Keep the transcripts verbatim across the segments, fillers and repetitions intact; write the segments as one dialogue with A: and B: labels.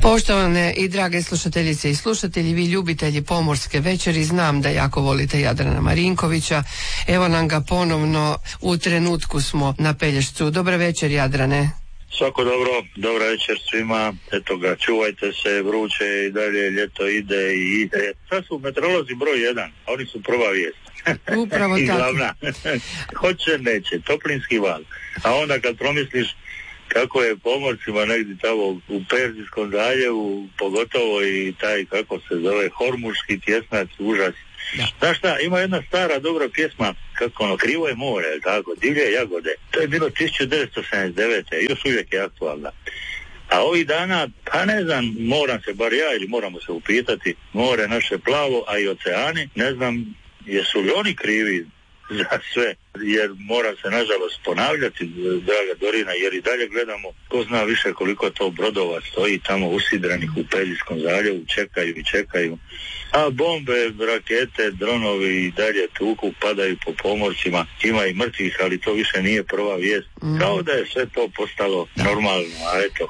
A: Poštovane i drage slušateljice i slušatelji, vi ljubitelji pomorske večeri, znam da jako volite Jadrana Marinkovića. Evo nam ga ponovno, u trenutku smo na Pelješcu. Dobar večer, Jadrane.
B: Svako dobro, dobra večer svima. Eto ga, čuvajte se, vruće i dalje, ljeto ide i ide. Sad su meteorolozi broj jedan, a oni su prva vijest.
A: Upravo
B: I
A: tako.
B: glavna. Hoće, neće, toplinski val. A onda kad promisliš kako je pomorcima negdje tamo u Perzijskom zaljevu, pogotovo i taj, kako se zove, hormuški tjesnac, užas.
A: Da.
B: Znaš šta, ima jedna stara dobra pjesma, kako ono, Krivo je more, tako, Divlje jagode. To je bilo tisuću devetsto sedamdeset devete. i još uvijek je aktualna. A ovih dana, pa ne znam, moram se, bar ja, ili moramo se upitati, more naše plavo, a i oceani, ne znam, jesu li oni krivi za sve, jer mora se nažalost ponavljati, draga Dorina, jer i dalje gledamo ko zna više koliko to brodova stoji tamo usidrenih u Pelješkom zaljevu, čekaju i čekaju, a bombe, rakete, dronovi i dalje tuku, padaju po pomorcima, ima i mrtvih, ali to više nije prva vijest, mm. kao da je sve to postalo normalno, a eto.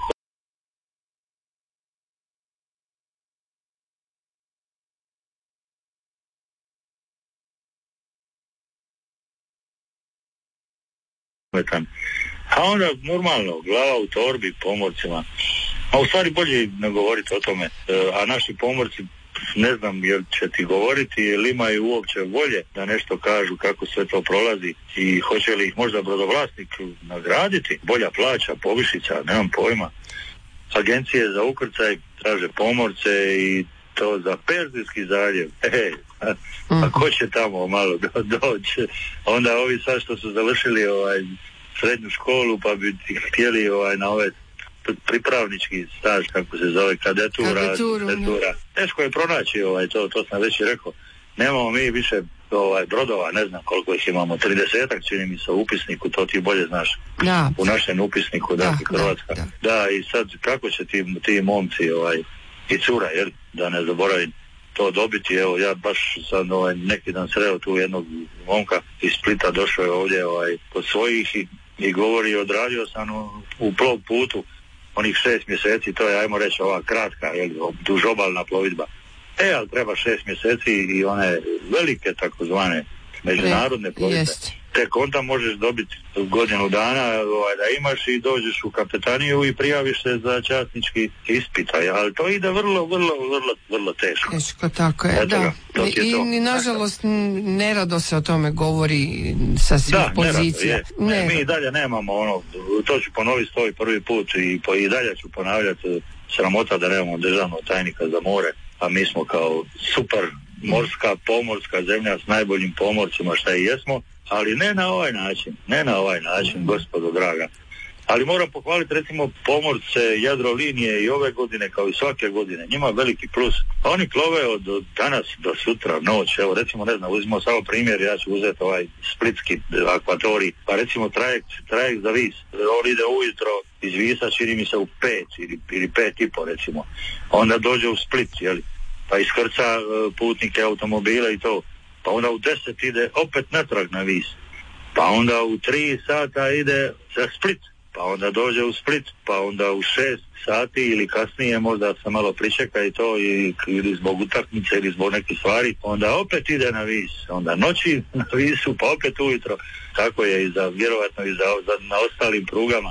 B: A onda normalno, glava u torbi pomorcima, a u stvari bolje ne govoriti o tome, a naši pomorci, ne znam jel će ti govoriti, jel imaju uopće volje da nešto kažu kako sve to prolazi i hoće li ih možda brodovlasnik nagraditi, bolja plaća, povišica, nemam pojma. Agencije za ukrcaj traže pomorce i to za Perzijski zaljev. E, a, a ko će tamo malo do, doći? Onda ovi sad što su završili ovaj srednju školu pa bi htjeli ovaj na ove pripravnički staž, kako se zove, kadetura, kadetura. Teško je pronaći ovaj, to, to sam već i rekao. Nemamo mi više ovaj, brodova, ne znam koliko ih imamo, tridesetak čini mi se u upisniku, to ti bolje znaš.
A: Da. U
B: našem upisniku, da, dakle, Hrvatska. Da, da. da, i sad kako će ti, ti momci ovaj, i cura, jel, da ne zaboravim to dobiti, evo ja baš sad ovaj, neki dan sreo tu jednog momka iz Splita, došao je ovdje ovaj, kod svojih i, i govori, odradio sam u, u plov putu onih šest mjeseci, to je, ajmo reći, ova kratka, jel, dužobalna plovidba. E, ali treba šest mjeseci i one velike takozvane međunarodne plovidbe. Tek onda možeš dobiti godinu dana ovaj, da imaš i dođeš u kapetaniju i prijaviš se za časnički ispitaj, ali to ide vrlo, vrlo, vrlo, vrlo teško.
A: Teško, tako je, eto da. Ga, I, i nažalost nerado se o tome govori sa svih da, pozicija.
B: Nerado, je. Ne, mi i dalje nemamo ono, to ću ponoviti svoj prvi put i, po, i dalje ću ponavljati, sramota da nemamo državnog tajnika za more, a mi smo kao super morska, pomorska zemlja s najboljim pomorcima šta i jesmo, ali ne na ovaj način, ne na ovaj način, gospodo draga. Ali moram pohvaliti recimo pomorce Jadrolinije i ove godine kao i svake godine, njima veliki plus. Oni plove od, od danas do sutra, noć, evo recimo ne znam, uzmimo samo primjer, ja ću uzeti ovaj splitski akvatorij, pa recimo trajekt, trajekt za Vis, on ide ujutro iz Visa, čini mi se u pet ili, ili pet i po recimo, onda dođe u Split, jeli, pa iskrca putnike automobila i to, pa onda u deset ide opet natrag na Vis, pa onda u tri sata ide za Split, pa onda dođe u Split, pa onda u šest sati ili kasnije možda se malo pričeka i to i, ili zbog utakmice ili zbog nekih stvari, onda opet ide na Vis, onda noći na Visu, pa opet ujutro, tako je i za, vjerovatno i za, za na ostalim prugama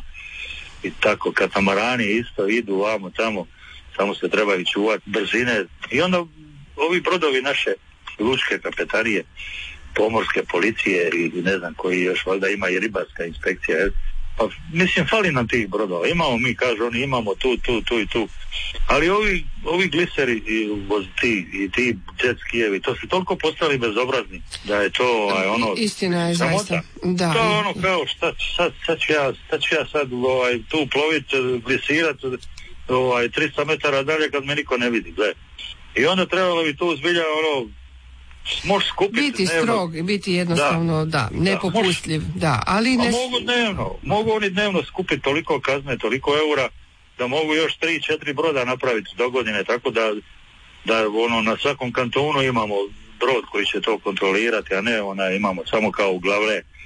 B: i tako, katamarani isto idu vamo tamo, samo se trebaju čuvati brzine i onda ovi brodovi naše lučke kapetanije, pomorske policije i ne znam koji još, valjda ima i ribarska inspekcija, je. Pa mislim fali nam tih brodova, imamo mi, kažu oni, imamo tu, tu, tu i tu, ali ovi, ovi gliseri i ti, i ti jet skijevi, to su toliko postali bezobrazni da je to ovaj, ono
A: istina je zaista, da.
B: To je ono kao šta, sad, sad ću ja, sad ću ja sad ovaj, tu ploviti, glisirat ovaj, tristo metara dalje kad me niko ne vidi, gle. I onda trebalo bi tu zbilja ono možeš skupiti
A: biti dnevno. Strog, biti jednostavno, da, da nepopustljiv, da, da, ali ne...
B: mogu dnevno, mogu oni dnevno skupiti toliko kazne, toliko eura, da mogu još tri, četiri broda napraviti do godine, tako da, da ono, na svakom kantonu imamo brod koji će to kontrolirati, a ne ona imamo samo kao glavle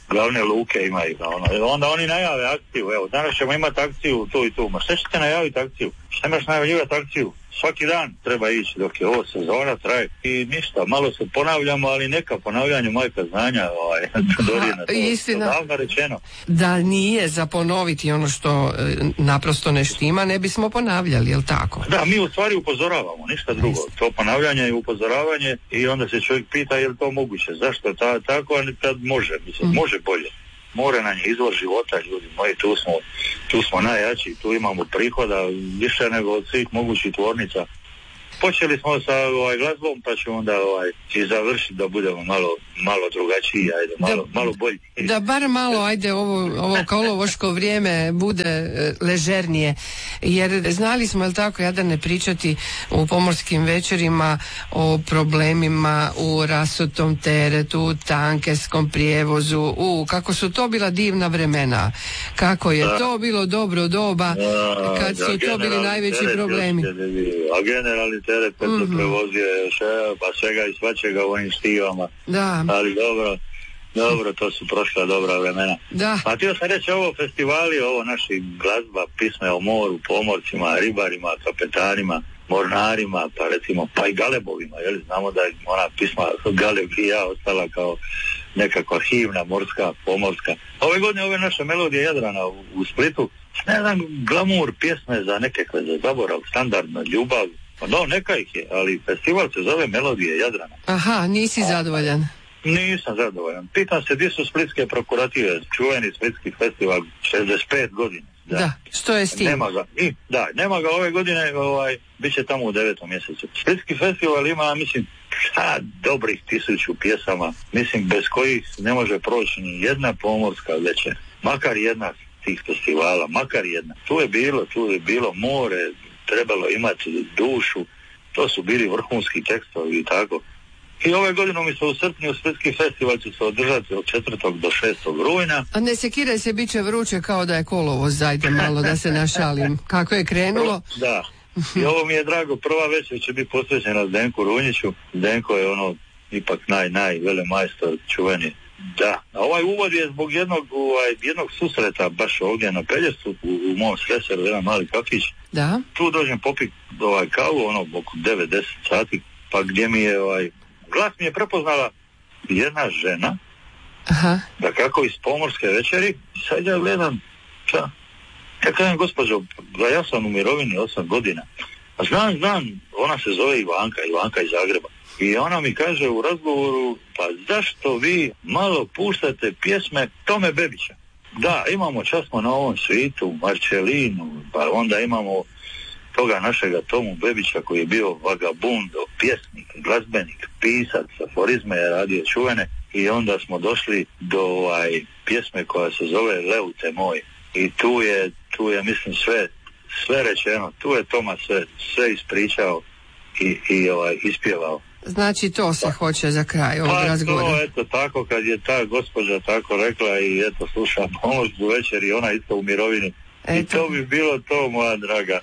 B: glavne luke imaju. Ono. Onda oni najave akciju, evo, danas ćemo imati akciju tu i tu. Ma šta ćete najaviti akciju? Šta imaš najavljivati akciju? Svaki dan treba ići dok je ovo sezona traje i ništa, malo se ponavljamo, ali neka ponavljanje majka znanja, ovaj, Dorina, to,
A: istina,
B: to davno rečeno.
A: Da nije za ponoviti ono što e, naprosto ne štima, ne bismo ponavljali, jel tako?
B: Da, mi u stvari upozoravamo, ništa drugo. To ponavljanje je upozoravanje i onda se čovjek pita je li to moguće, zašto ta, tako, a kad može, mislim, mm. može bolje. More nam je izvor života, ljudi moji, tu smo, tu smo najjači, tu imamo prihoda više nego od svih mogućih tvornica. Počeli smo sa ovaj, glazbom, pa ćemo onda ovaj, i završiti da budemo malo, malo drugačiji, ajde, malo, da, malo bolji.
A: Da bar malo, ajde, ovo, ovo kolovoško vrijeme bude e, ležernije, jer znali smo, jel tako, Jadrane, pričati u pomorskim večerima o problemima u rasutom teretu, u tankeskom prijevozu, u kako su to bila divna vremena, kako je da. to bilo dobro doba, da, kad su da, to bili najveći problemi.
B: A generalni teret kad mm-hmm. se prevozio še, pa svega i svačega u ovim štivama.
A: Da.
B: Ali dobro, dobro, to su prošla dobra vremena.
A: Da.
B: A htio sam reći, ovo festivali, ovo naši glazba, pisme o moru, pomorcima, ribarima, kapetanima, mornarima, pa recimo, pa i galebovima, jel? Znamo da je ona pisma Galeb i ja ostala kao nekakva himna, morska, pomorska. Ove godine ove naše melodije Jadrana u, u Splitu, ne znam, glamur, pjesme za nekakve, za zaborav, standardno, ljubav. Pa no, neka ih je, ali festival se zove Melodije Jadrana.
A: Aha, nisi zadovoljan?
B: Nisam zadovoljan. Pitam se gdje su splitske prokurative, čuveni splitski festival, šezdeset pet godina. Da.
A: da, što je s tim?
B: Nema ga, i, da, nema ga ove godine, ovaj, bit će tamo u devetom mjesecu. Splitski festival ima, mislim, šta, dobrih tisuću pjesama, mislim, bez kojih ne može proći ni jedna pomorska večer. Makar jedna tih festivala, makar jedna. Tu je bilo, tu je bilo more, trebalo imati dušu, to su bili vrhunski tekstovi i tako. I ove godine mi se u srpnju Splitski festival će se održati od četvrtog do šestog rujna.
A: A ne sekiraj se, bit će vruće kao da je kolovoz, dajte malo da se našalim. Kako je krenulo?
B: Da. I ovo mi je drago, prva večer će biti posvećena Zdenku Runjiću. Zdenko je ono ipak naj, naj velemajstor čuveni. Da, a ovaj uvod je zbog jednog, ovaj, jednog susreta baš ovdje na Pelješcu, u, u mom Sreseru, jedan mali kafić.
A: Da.
B: Tu dođem popiti ovaj, kavu, ono, oko devet deset sati, pa gdje mi je, ovaj, glas mi je prepoznala jedna žena,
A: aha,
B: da kako iz pomorske večeri, sad ja gledam, šta, ja kažem, gospođo, ja sam u mirovini osam godina, a znam, znam, ona se zove Ivanka, Ivanka iz Zagreba. I ona mi kaže u razgovoru, pa zašto vi malo puštate pjesme Tome Bebića? Da, imamo, čas smo na ovom svitu, Marčelinu, pa onda imamo toga našega Tomu Bebića koji je bio vagabundo, pjesnik, glazbenik, pisac, aforizme je radio čuvene i onda smo došli do ovaj, pjesme koja se zove Leute moj. I tu je, tu je mislim sve, sve rečeno, tu je Toma sve, sve ispričao i, i ovaj, ispjevao.
A: Znači to se pa, hoće za kraj ovog
B: pa
A: razgovora.
B: Pa to, eto, tako kad je ta gospođa tako rekla i eto, slušam pomorsku večer i ona isto u mirovini. Eto. I to bi bilo to, moja draga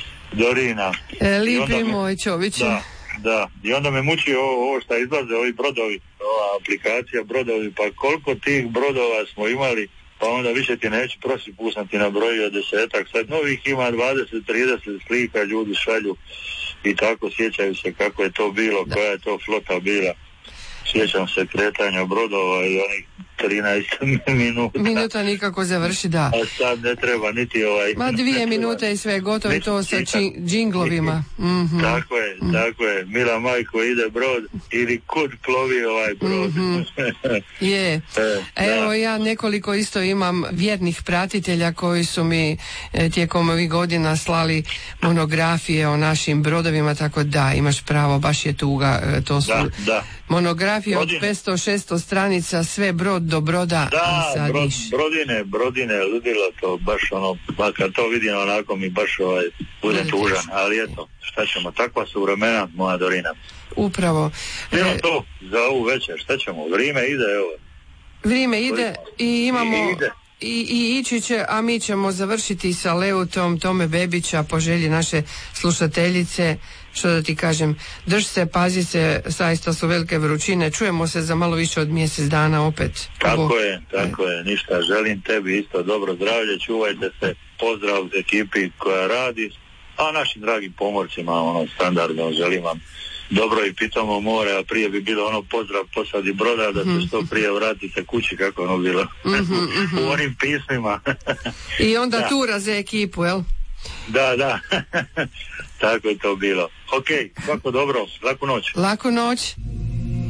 B: Dorina.
A: E, lipi me, moj čoviću.
B: Da, da. I onda me muči ovo, ovo što izlaze, ovi brodovi, ova aplikacija brodovi, pa koliko tih brodova smo imali, pa onda više ti neću prosi pusnati na broju od desetak, sad novih ima dvadeset trideset slika, ljudi šalju i tako sjećaju se kako je to bilo, da. Koja je to flota bila. Sjećam se kretanja brodova i onih trinaest minuta.
A: Minuta nikako završi, da.
B: A sad ne treba niti ovaj...
A: Ma dvije minute i sve gotovo i to sa či, džinglovima. Mm-hmm.
B: Tako je, mm. tako je. Mila majko, ide brod ili kud plovi ovaj brod.
A: Mm-hmm. Je.
B: E,
A: Evo
B: da.
A: Ja nekoliko isto imam vjernih pratitelja koji su mi e, tijekom ovih godina slali monografije o našim brodovima, tako da imaš pravo, baš je tuga. E, to su
B: da, da.
A: monografije od petsto šesto stranica, sve brod do broda.
B: Da, brod, brodine, brodine, ludilo to, baš ono, pa kad to vidim onako mi baš ovaj, budem tužan, ali eto, šta ćemo, takva su vremena, moja Dorina.
A: Upravo.
B: Evo e, to, za ovu večer, šta ćemo, vrijeme ide, evo.
A: Vrijeme ide i imamo...
B: I, ide.
A: I, i ići će, a mi ćemo završiti sa Leutom Tome Bebića po želji naše slušateljice što da ti kažem, drž se, pazi se, zaista su velike vrućine, čujemo se za malo više od mjesec dana opet.
B: Tako
A: Bo...
B: je, tako je, ništa, želim tebi isto dobro zdravlje, čuvajte se, pozdrav ekipi koja radi, a našim dragim pomorcima, ono, standardno želim vam dobro i pitamo more, a prije bi bilo ono pozdrav posadi broda da se što prije vratite kući kako ono bilo
A: mm-hmm, mm-hmm.
B: u onim pismima.
A: I onda
B: da.
A: tura za ekipu, jel?
B: Da, da, tako je to bilo. Ok, svako dobro, laku noć.
A: Laku noć.